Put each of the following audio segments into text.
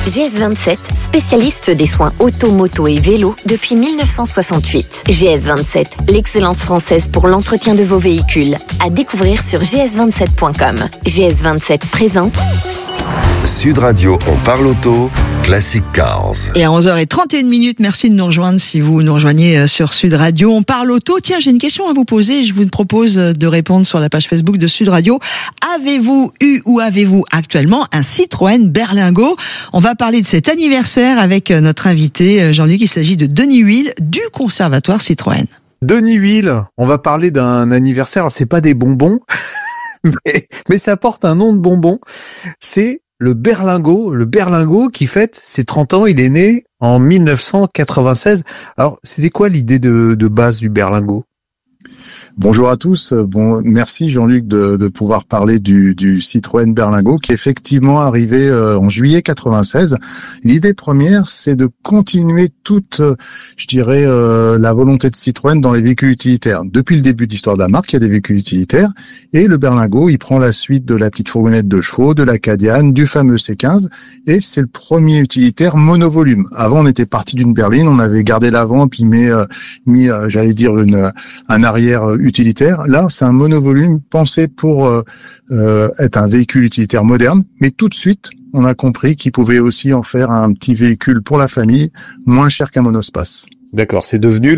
GS27, spécialiste des soins auto, moto et vélo depuis 1968. GS27, l'excellence française pour l'entretien de vos véhicules. À découvrir sur gs27.com. GS27 présente Sud Radio, on parle auto, Classic Cars. Et à 11h31, merci de nous rejoindre si vous nous rejoignez sur Sud Radio. On parle auto. Tiens, j'ai une question à vous poser. Je vous propose de répondre sur la page Facebook de Sud Radio. Avez-vous eu ou avez-vous actuellement un Citroën Berlingo? On va parler de cet anniversaire avec notre invité Jean-Luc. Il s'agit de Denis Huil du Conservatoire Citroën. Denis Huil, on va parler d'un anniversaire. Alors, c'est pas des bonbons, mais ça porte un nom de bonbon. C'est le Berlingo qui fête ses 30 ans. Il est né en 1996. Alors, c'était quoi l'idée de base du Berlingo? Bonjour à tous. Merci Jean-Luc de pouvoir parler du Citroën Berlingo qui est effectivement arrivé en juillet 96. L'idée première, c'est de continuer toute, la volonté de Citroën dans les véhicules utilitaires. Depuis le début de l'histoire de la marque, il y a des véhicules utilitaires et le Berlingo, il prend la suite de la petite fourgonnette de chevaux, de la Cadiane, du fameux C15 et c'est le premier utilitaire monovolume. Avant, on était parti d'une berline, on avait gardé l'avant puis mis un arrière utilitaire. Là, c'est un monovolume pensé pour être un véhicule utilitaire moderne, mais tout de suite, on a compris qu'il pouvait aussi en faire un petit véhicule pour la famille, moins cher qu'un monospace. D'accord, c'est devenu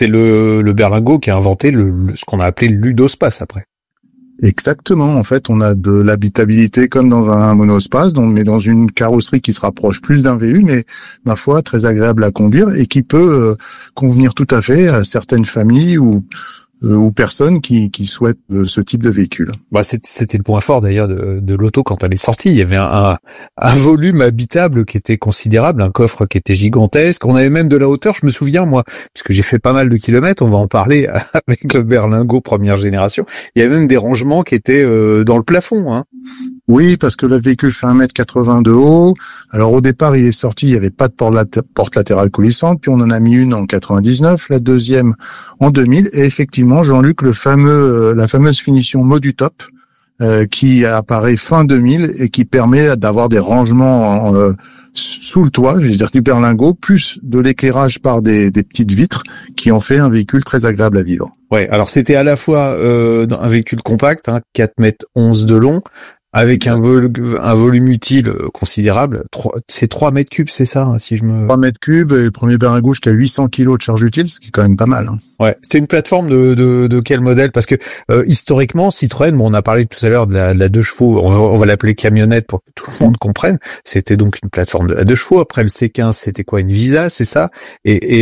le Berlingo qui a inventé ce qu'on a appelé le ludospace après. Exactement. En fait, on a de l'habitabilité comme dans un monospace, mais dans une carrosserie qui se rapproche plus d'un VU, mais ma foi très agréable à conduire et qui peut convenir tout à fait à certaines familles ou personnes qui souhaitent ce type de véhicule. Bah c'était le point fort d'ailleurs de l'auto quand elle est sortie. Il y avait un volume habitable qui était considérable, un coffre qui était gigantesque. On avait même de la hauteur. Je me souviens moi, puisque j'ai fait pas mal de kilomètres, on va en parler avec le Berlingo première génération. Il y avait même des rangements qui étaient dans le plafond, hein. Oui, parce que le véhicule fait 1m80 de haut. Alors au départ, il est sorti, il n'y avait pas de porte latérale coulissante, puis on en a mis une en 99, la deuxième en 2000, et effectivement, Jean-Luc, la fameuse finition Modutop, qui apparaît fin 2000 et qui permet d'avoir des rangements sous le toit, du Berlingo, plus de l'éclairage par des petites vitres qui ont fait un véhicule très agréable à vivre. Ouais, alors c'était à la fois un véhicule compact, 4,11 m de long, avec un volume utile considérable. C'est 3 mètres cubes, c'est ça, hein, si je me... 3 mètres cubes, et le premier Berlingo jusqu'à 800 kg de charge utile, ce qui est quand même pas mal, hein. Ouais. C'était une plateforme de quel modèle? Parce que, historiquement, Citroën, on a parlé tout à l'heure de la 2 chevaux, on va l'appeler camionnette pour que tout le monde comprenne. C'était donc une plateforme de 2 chevaux. Après le C15, c'était quoi? Une Visa, c'est ça? Et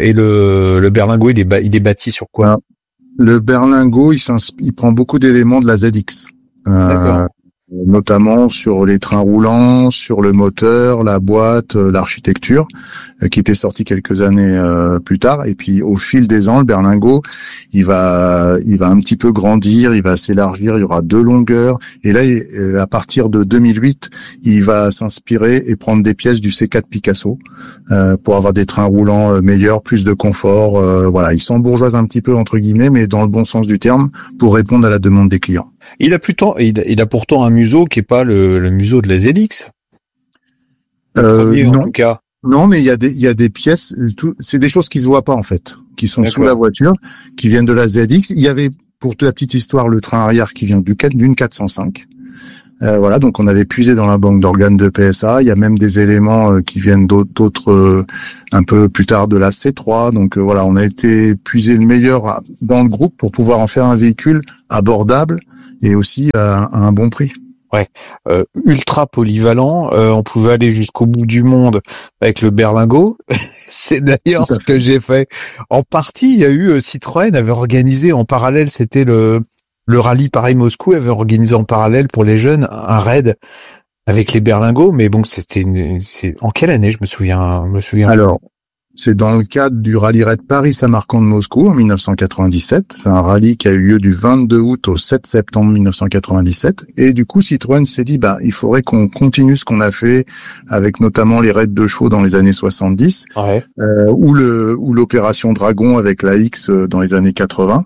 le Berlingo, il est bâti sur quoi? Le Berlingo, il prend beaucoup d'éléments de la ZX. D'accord. Notamment sur les trains roulants, sur le moteur, la boîte, l'architecture, qui était sortie quelques années plus tard. Et puis au fil des ans, le Berlingo, il va un petit peu grandir, il va s'élargir, il y aura 2 longueurs. Et là, à partir de 2008, il va s'inspirer et prendre des pièces du C4 Picasso pour avoir des trains roulants meilleurs, plus de confort. Voilà, il s'embourgeoise un petit peu entre guillemets, mais dans le bon sens du terme, pour répondre à la demande des clients. Il a pourtant un museau qui est pas le museau de la ZX. Non. En tout cas. Non, mais il y a des pièces, c'est des choses qui se voient pas, en fait, qui sont sous la voiture, qui viennent de la ZX. Il y avait, pour toute la petite histoire, le train arrière qui vient d'une 405. Voilà, donc on avait puisé dans la banque d'organes de PSA. Il y a même des éléments qui viennent d'autres un peu plus tard de la C3. Donc voilà, on a été puiser le meilleur dans le groupe pour pouvoir en faire un véhicule abordable et aussi à un bon prix. Ouais, ultra polyvalent. On pouvait aller jusqu'au bout du monde avec le Berlingo. C'est d'ailleurs ce que j'ai fait. En partie, il y a eu Citroën avait organisé en parallèle, c'était le rallye Paris-Moscou avait organisé en parallèle pour les jeunes un raid avec les Berlingo, mais bon, c'est en quelle année? Je me souviens. Alors, c'est dans le cadre du rallye raid Paris-Samarcande de Moscou en 1997. C'est un rallye qui a eu lieu du 22 août au 7 septembre 1997. Et du coup, Citroën s'est dit, il faudrait qu'on continue ce qu'on a fait avec notamment les raids de chevaux dans les années 70, ouais. Ou l'opération Dragon avec la X dans les années 80.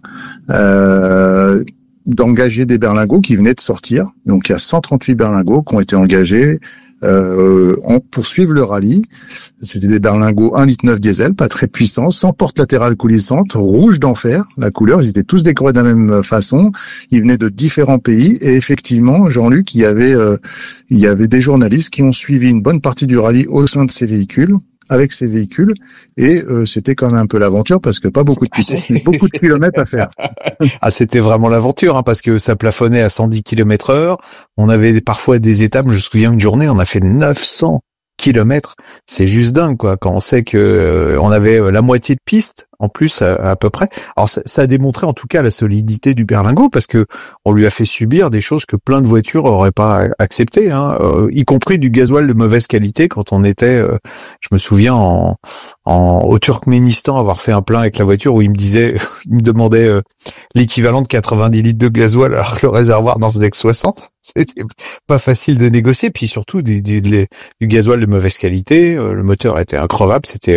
D'engager des berlingots qui venaient de sortir. Donc il y a 138 berlingots qui ont été engagés pour suivre le rallye. C'était des berlingots 1,9 litre diesel, pas très puissants, sans porte latérale coulissante, rouge d'enfer, la couleur. Ils étaient tous décorés de la même façon. Ils venaient de différents pays. Et effectivement, Jean-Luc, il y avait des journalistes qui ont suivi une bonne partie du rallye au sein de ces véhicules, avec ces véhicules, et c'était quand même un peu l'aventure parce que pas beaucoup de puissance, mais beaucoup de kilomètres à faire. Ah, c'était vraiment l'aventure, hein, parce que ça plafonnait à 110 km/h. On avait parfois des étapes, je me souviens une journée, on a fait 900 kilomètres. C'est juste dingue, quoi, quand on sait que on avait la moitié de piste en plus à peu près. Alors ça a démontré en tout cas la solidité du berlingot, parce que on lui a fait subir des choses que plein de voitures auraient pas acceptées, hein, y compris du gasoil de mauvaise qualité. Quand on était, je me souviens au Turkménistan, avoir fait un plein avec la voiture où il me demandait l'équivalent de 90 litres de gasoil alors que le réservoir n'en faisait que 60. C'était pas facile de négocier, puis surtout du gasoil de mauvaise qualité. Le moteur était increvable, c'était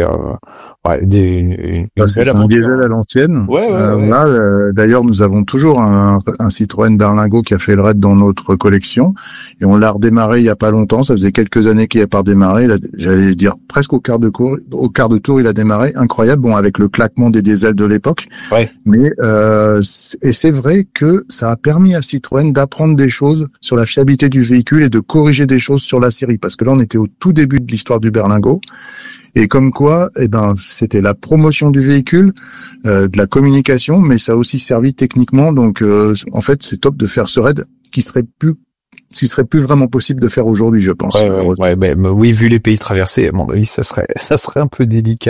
une belle un diesel à l'ancienne. Ouais. Là, d'ailleurs, nous avons toujours un Citroën Berlingot qui a fait le raid dans notre collection, et on l'a redémarré il y a pas longtemps. Ça faisait quelques années qu'il n'a pas redémarré. J'allais dire presque au quart de tour, il a démarré. Incroyable. Bon, avec le claquement des diesels de l'époque. Ouais. Mais et c'est vrai que ça a permis à Citroën d'apprendre des choses sur la fiabilité du véhicule et de corriger des choses sur la série, parce que là, on était au tout début de l'histoire du Berlingot. Et comme quoi, c'était la promotion du véhicule, de la communication, mais ça a aussi servi techniquement. Donc, en fait, c'est top de faire ce raid qui serait plus vraiment possible de faire aujourd'hui, je pense. Oui, vu les pays traversés, à mon avis, ça serait un peu délicat.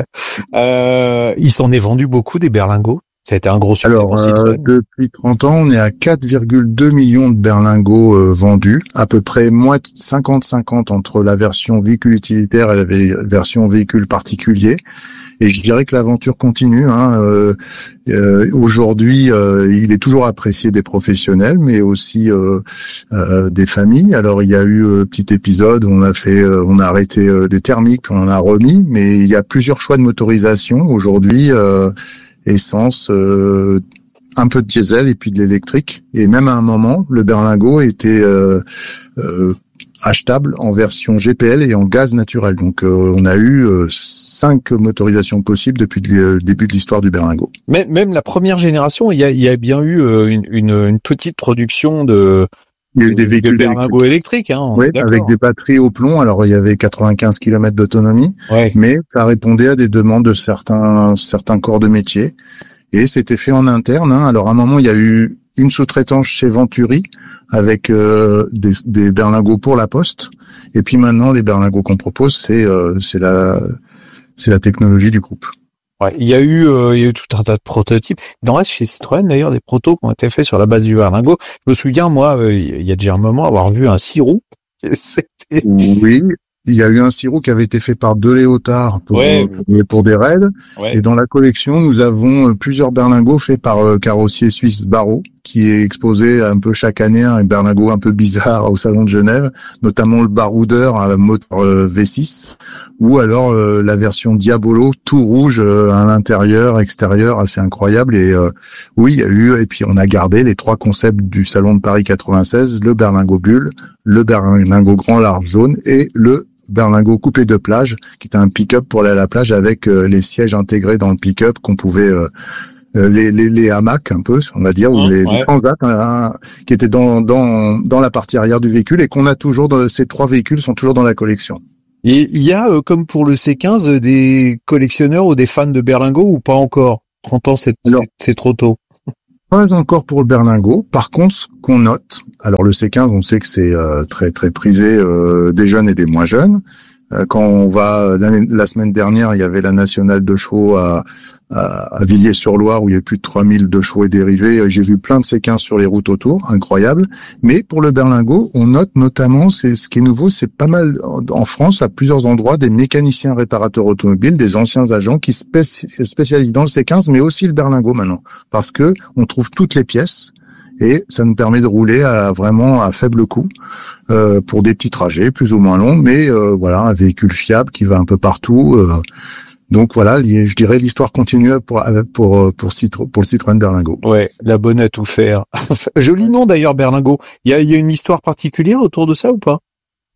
Il s'en est vendu beaucoup des berlingots. Ça a été un gros succès pour Citroën. Depuis 30 ans, on est à 4,2 millions de berlingots vendus, à peu près 50-50 entre la version véhicule utilitaire et la version véhicule particulier. Et je dirais que l'aventure continue. Aujourd'hui, il est toujours apprécié des professionnels, mais aussi des familles. Alors, il y a eu petit épisode où on a arrêté des thermiques, puis on en a remis, mais il y a plusieurs choix de motorisation aujourd'hui. Essence, un peu de diesel et puis de l'électrique. Et même à un moment, le berlingot était achetable en version GPL et en gaz naturel. Donc on a eu 5 motorisations possibles depuis le début de l'histoire du berlingot. Mais même la première génération, il y a bien eu une petite production de... Il y a eu des véhicules berlingots électriques, hein. Oui, avec des batteries au plomb. Alors, il y avait 95 km d'autonomie, mais ça répondait à des demandes de certains corps de métier. Et c'était fait en interne, hein. Alors, à un moment, il y a eu une sous-traitance chez Venturi avec des berlingots pour la Poste. Et puis maintenant, les berlingots qu'on propose, c'est la technologie du groupe. Ouais, il y a eu tout un tas de prototypes. Il en reste chez Citroën d'ailleurs des protos qui ont été faits sur la base du berlingot. Je me souviens, moi, il y a déjà un moment, avoir vu un 6 roues. Oui, il y a eu un 6 roues qui avait été fait par De Léotard pour des raids. Ouais. Et dans la collection, nous avons plusieurs berlingots faits par carrossier suisse Barrault, qui est exposé un peu chaque année, un berlingot un peu bizarre au Salon de Genève, notamment le baroudeur à moteur V6, ou alors la version Diabolo, tout rouge à l'intérieur, extérieur, assez incroyable. Et oui, il y a eu, et puis on a gardé les 3 concepts du Salon de Paris 96, le berlingot bulle, le berlingot grand large jaune et le berlingot coupé de plage, qui était un pick-up pour aller à la plage avec les sièges intégrés dans le pick-up qu'on pouvait... les hamacs un peu, on va dire, ou les transats qui étaient dans la partie arrière du véhicule et qu'on a toujours, ces 3 véhicules sont toujours dans la collection. Et il y a, comme pour le C15, des collectionneurs ou des fans de berlingot ou pas encore? 30 ans, c'est trop tôt. Pas encore pour le berlingot. Par contre, ce qu'on note, alors le C15, on sait que c'est très très prisé des jeunes et des moins jeunes. Quand on va, la semaine dernière, il y avait la nationale de chevaux à Villiers-sur-Loire où il y a plus de 3000 de chevaux et dérivés. J'ai vu plein de C15 sur les routes autour, incroyable. Mais pour le berlingot, on note notamment, c'est ce qui est nouveau, c'est pas mal en France, à plusieurs endroits, des mécaniciens réparateurs automobiles, des anciens agents qui se spécialisent dans le C15, mais aussi le berlingot maintenant, parce que on trouve toutes les pièces. Et ça nous permet de rouler vraiment à faible coût pour des petits trajets plus ou moins longs, mais voilà, un véhicule fiable qui va un peu partout. Donc voilà, je dirais l'histoire continue pour le Citroën Berlingot. Ouais, la bonne à tout faire. Joli nom d'ailleurs, Berlingot. Il y a une histoire particulière autour de ça ou pas? J'ai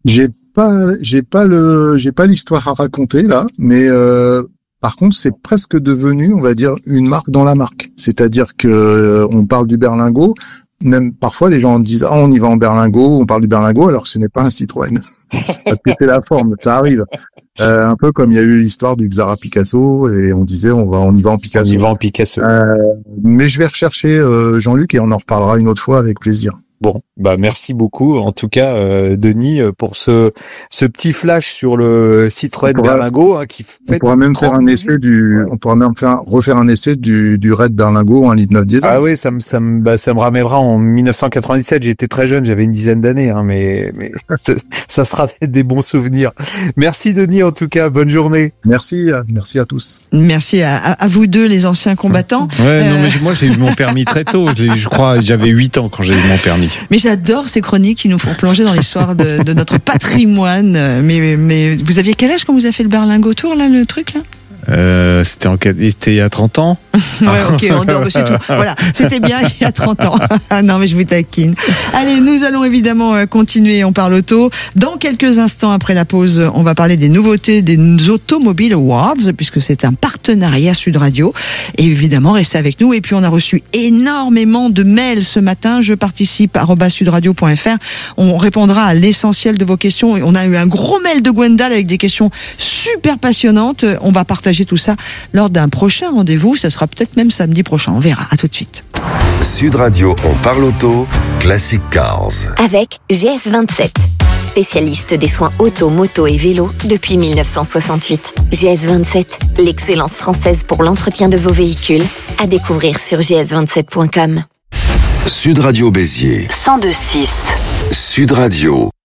pas l'histoire à raconter là, mais par contre, c'est presque devenu, on va dire, une marque dans la marque. C'est-à-dire que on parle du berlingot. Même parfois, les gens disent on y va en berlingot, on parle du berlingot, alors que ce n'est pas un Citroën. Parce que c'est la forme, ça arrive. Un peu comme il y a eu l'histoire du Xara Picasso et on disait on y va en Picasso. On y va en Picasso. Mais je vais rechercher Jean-Luc et on en reparlera une autre fois avec plaisir. Bon, bah merci beaucoup en tout cas Denis pour ce petit flash sur le Citroën Berlingot qui fait. On pourra même faire un essai refaire un essai du Red Berlingot en litre 9 diesel. Ah oui, ça me ramènera en 1997, j'étais très jeune, j'avais une dizaine d'années mais ça sera des bons souvenirs. Merci Denis en tout cas, bonne journée. Merci à tous. Merci à vous deux les anciens combattants. Ouais, non mais moi j'ai eu mon permis très tôt, je crois j'avais 8 ans quand j'ai eu mon permis. Mais j'adore ces chroniques qui nous font plonger dans l'histoire de notre patrimoine. Mais vous aviez quel âge quand vous avez fait le Berlingot Tour, là, le truc, là? C'était il y a 30 ans. Ouais, ok, c'est tout. Voilà, c'était bien il y a 30 ans. Non, mais je vous taquine. Allez, nous allons évidemment continuer. On parle auto. Dans quelques instants après la pause, on va parler des nouveautés des Automobile Awards, puisque c'est un partenariat Sud Radio. Et évidemment, restez avec nous. Et puis, on a reçu énormément de mails ce matin. Je participe @sudradio.fr. On répondra à l'essentiel de vos questions. On a eu un gros mail de Gwendal avec des questions super passionnantes. On va partager tout ça lors d'un prochain rendez-vous. Ça sera peut-être même samedi prochain. On verra. À tout de suite. Sud Radio, on parle auto, Classic Cars. Avec GS27, spécialiste des soins auto, moto et vélo depuis 1968. GS27, l'excellence française pour l'entretien de vos véhicules. À découvrir sur gs27.com. Sud Radio Béziers. 102.6. Sud Radio.